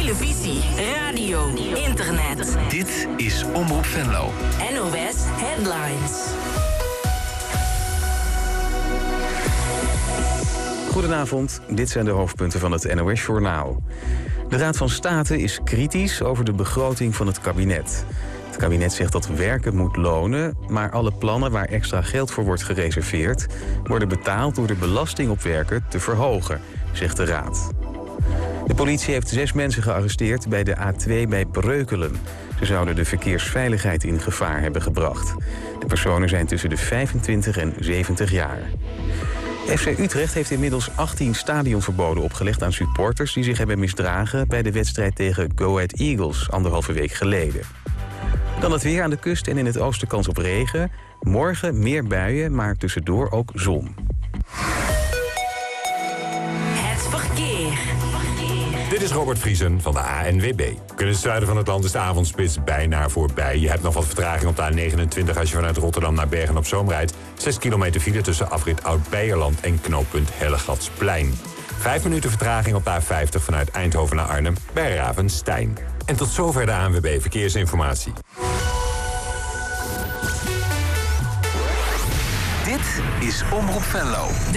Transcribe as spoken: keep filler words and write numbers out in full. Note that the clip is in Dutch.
televisie, radio, internet. Dit is Omroep Venlo. N O S Headlines. Goedenavond, dit zijn de hoofdpunten van het N O S-journaal. De Raad van State is kritisch over de begroting van het kabinet. Het kabinet zegt dat werken moet lonen, maar alle plannen waar extra geld voor wordt gereserveerd worden betaald door de belasting op werken te verhogen, zegt de Raad. De politie heeft zes mensen gearresteerd bij de A twee bij Breukelen. Ze zouden de verkeersveiligheid in gevaar hebben gebracht. De personen zijn tussen de vijfentwintig en zeventig jaar. F C Utrecht heeft inmiddels achttien stadionverboden opgelegd aan supporters die zich hebben misdragen bij de wedstrijd tegen Go Ahead Eagles anderhalve week geleden. Dan het weer aan de kust en in het oosten kans op regen. Morgen meer buien, maar tussendoor ook zon. Het verkeer. Dit is Robert Vriesen van de A N W B. In het zuiden van het land is de avondspits bijna voorbij. Je hebt nog wat vertraging op de A negenentwintig als je vanuit Rotterdam naar Bergen op Zoom rijdt. zes kilometer file tussen afrit Oud-Beijerland en knooppunt Hellegatsplein. Vijf minuten vertraging op de A vijftig vanuit Eindhoven naar Arnhem bij Ravenstein. En tot zover de A N W B Verkeersinformatie. Dit is Omroep Venlo.